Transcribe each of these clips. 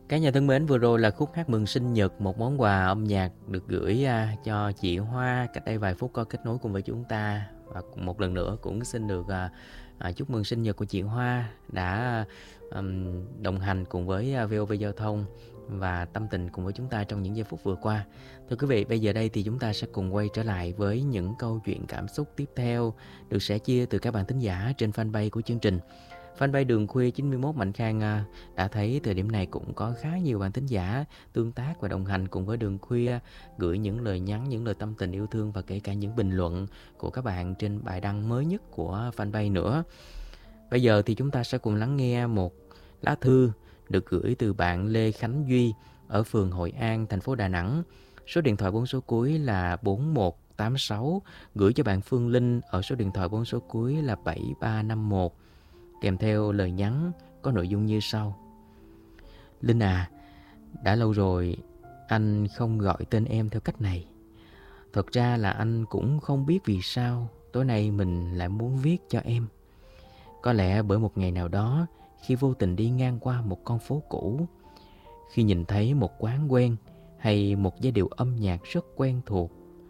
Các nhà thân mến, vừa rồi là khúc hát mừng sinh nhật, một món quà âm nhạc được gửi cho chị Hoa cách đây vài phút có kết nối cùng với chúng ta. Và một lần nữa cũng xin được chúc mừng sinh nhật của chị Hoa đã đồng hành cùng với VOV Giao thông và tâm tình cùng với chúng ta trong những giây phút vừa qua. Thưa quý vị, bây giờ đây thì chúng ta sẽ cùng quay trở lại với những câu chuyện cảm xúc tiếp theo được sẻ chia từ các bạn thính giả trên fanpage của chương trình. Fanpage Đường Khuya 91 Mạnh Khang đã thấy thời điểm này cũng có khá nhiều bạn thính giả tương tác và đồng hành cùng với Đường Khuya, gửi những lời nhắn, những lời tâm tình yêu thương và kể cả những bình luận của các bạn trên bài đăng mới nhất của fanpage nữa. Bây giờ thì chúng ta sẽ cùng lắng nghe một lá thư được gửi từ bạn Lê Khánh Duy ở phường Hội An, thành phố Đà Nẵng. Số điện thoại 4 số cuối là 4186, gửi cho bạn Phương Linh ở số điện thoại 4 số cuối là 7351. Kèm theo lời nhắn có nội dung như sau. Linh à, đã lâu rồi anh không gọi tên em theo cách này. Thật ra là anh cũng không biết vì sao tối nay mình lại muốn viết cho em. Có lẽ bởi một ngày nào đó, khi vô tình đi ngang qua một con phố cũ, khi nhìn thấy một quán quen hay một giai điệu âm nhạc rất quen thuộc,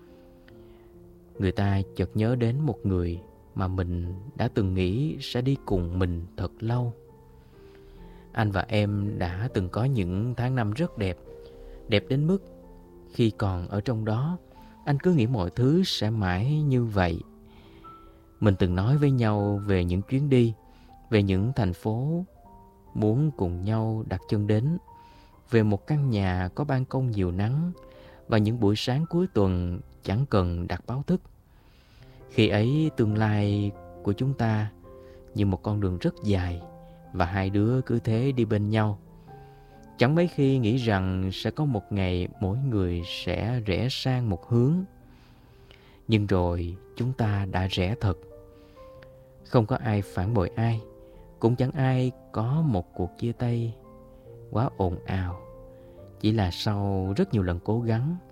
người ta chợt nhớ đến một người mà mình đã từng nghĩ sẽ đi cùng mình thật lâu. Anh và em đã từng có những tháng năm rất đẹp, đẹp đến mức khi còn ở trong đó, anh cứ nghĩ mọi thứ sẽ mãi như vậy. Mình từng nói với nhau về những chuyến đi, về những thành phố muốn cùng nhau đặt chân đến, về một căn nhà có ban công nhiều nắng và những buổi sáng cuối tuần chẳng cần đặt báo thức. Khi ấy tương lai của chúng ta như một con đường rất dài và hai đứa cứ thế đi bên nhau. Chẳng mấy khi nghĩ rằng sẽ có một ngày mỗi người sẽ rẽ sang một hướng. Nhưng rồi chúng ta đã rẽ thật. Không có ai phản bội ai, cũng chẳng ai có một cuộc chia tay quá ồn ào. Chỉ là sau rất nhiều lần cố gắng,